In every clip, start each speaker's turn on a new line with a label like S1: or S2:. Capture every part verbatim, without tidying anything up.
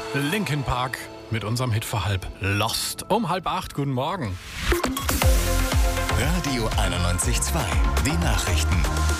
S1: Linkin Park mit unserem Hit vor halb Lost. Um halb acht, guten Morgen.
S2: Radio einundneunzig Komma zwei, die Nachrichten.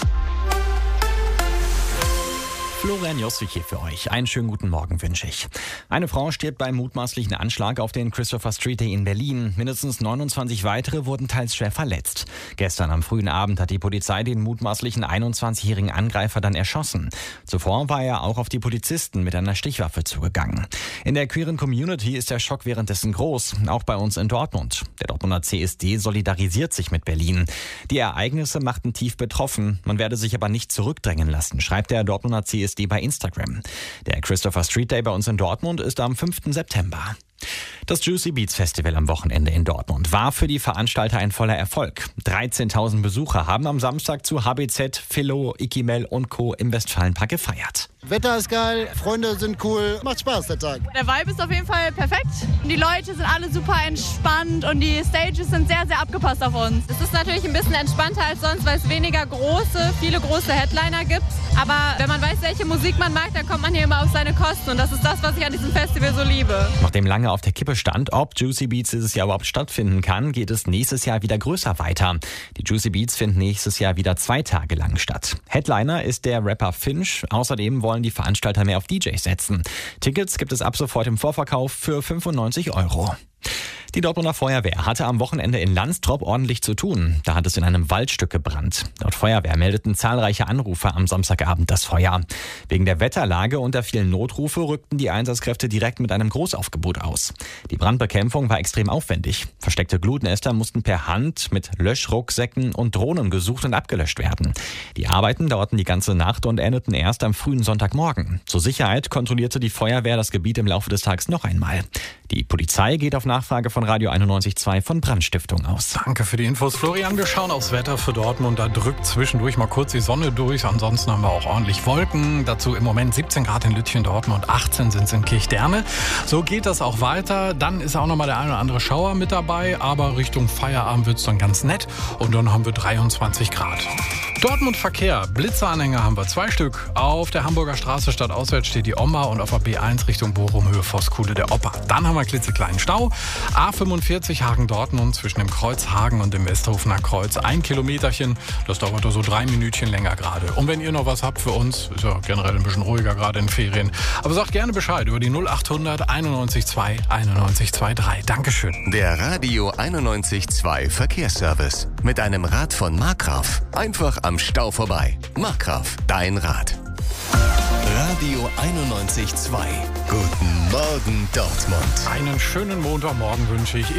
S3: Florian Josswig hier für euch. Einen schönen guten Morgen wünsche ich. Eine Frau stirbt beim mutmaßlichen Anschlag auf den Christopher Street Day in Berlin. Mindestens neunundzwanzig weitere wurden teils schwer verletzt. Gestern am frühen Abend hat die Polizei den mutmaßlichen einundzwanzigjährigen Angreifer dann erschossen. Zuvor war er auch auf die Polizisten mit einer Stichwaffe zugegangen. In der queeren Community ist der Schock währenddessen groß, auch bei uns in Dortmund. Der Dortmunder C S D solidarisiert sich mit Berlin. Die Ereignisse machten tief betroffen. Man werde sich aber nicht zurückdrängen lassen, schreibt der Dortmunder C S D bei Instagram. Der Christopher Street Day bei uns in Dortmund ist am fünften September. Das Juicy Beats Festival am Wochenende in Dortmund war für die Veranstalter ein voller Erfolg. dreizehntausend Besucher haben am Samstag zu H B Z, Philo, Ikimel und Co. im Westfalenpark gefeiert.
S4: Wetter ist geil, Freunde sind cool, macht Spaß der Tag.
S5: Der Vibe ist auf jeden Fall perfekt. Die Leute sind alle super entspannt und die Stages sind sehr, sehr abgepasst auf uns.
S6: Es ist natürlich ein bisschen entspannter als sonst, weil es weniger große, viele große Headliner gibt. Aber wenn man weiß, welche Musik man mag, dann kommt man hier immer auf seine Kosten. Und das ist das, was ich an diesem Festival so liebe.
S3: Nachdem lange auf der Kippe stand, ob Juicy Beats dieses Jahr überhaupt stattfinden kann, geht es nächstes Jahr wieder größer weiter. Die Juicy Beats finden nächstes Jahr wieder zwei Tage lang statt. Headliner ist der Rapper Finch. Außerdem wollen die Veranstalter mehr auf D Js setzen. Tickets gibt es ab sofort im Vorverkauf für fünfundneunzig Euro. Die Dortmunder Feuerwehr hatte am Wochenende in Landstrop ordentlich zu tun. Da hat es in einem Waldstück gebrannt. Laut Feuerwehr meldeten zahlreiche Anrufer am Samstagabend das Feuer. Wegen der Wetterlage und der vielen Notrufe rückten die Einsatzkräfte direkt mit einem Großaufgebot aus. Die Brandbekämpfung war extrem aufwendig. Versteckte Glutnester mussten per Hand mit Löschrucksäcken und Drohnen gesucht und abgelöscht werden. Die Arbeiten dauerten die ganze Nacht und endeten erst am frühen Sonntagmorgen. Zur Sicherheit kontrollierte die Feuerwehr das Gebiet im Laufe des Tages noch einmal. Die Polizei geht auf Nachfrage von Radio einundneunzig Komma zwei von Brandstiftung aus.
S1: Danke für die Infos, Florian. Wir schauen aufs Wetter für Dortmund. Da drückt zwischendurch mal kurz die Sonne durch. Ansonsten haben wir auch ordentlich Wolken. Dazu im Moment siebzehn Grad in Lütchen, Dortmund, achtzehn sind es in Kirchderne. So geht das auch weiter. Dann ist auch noch mal der eine oder andere Schauer mit dabei. Aber Richtung Feierabend wird es dann ganz nett. Und dann haben wir dreiundzwanzig Grad. Dortmund Verkehr. Blitzeranhänger haben wir zwei Stück. Auf der Hamburger Straße stadtauswärts steht die Oma und auf der B eins Richtung Bochum, Höhe Voskuhle der Opa. Dann haben wir einen klitzekleinen Stau. A fünfundvierzig Hagen-Dortmund zwischen dem Kreuz Hagen und dem Westhofener Kreuz. Ein Kilometerchen. Das dauert so drei Minütchen länger gerade. Und wenn ihr noch was habt für uns, ist ja generell ein bisschen ruhiger gerade in Ferien. Aber sagt gerne Bescheid über die null achthundert einundneunzig zwei einundneunzig drei. Dankeschön.
S2: Der Radio einundneunzig Komma zwei Verkehrsservice. Mit einem Rad von Markgraf. Einfach am Stau vorbei. Markgraf, dein Rad. Radio einundneunzig Komma zwei. Guten Morgen Dortmund.
S1: Einen schönen Montagmorgen wünsche ich.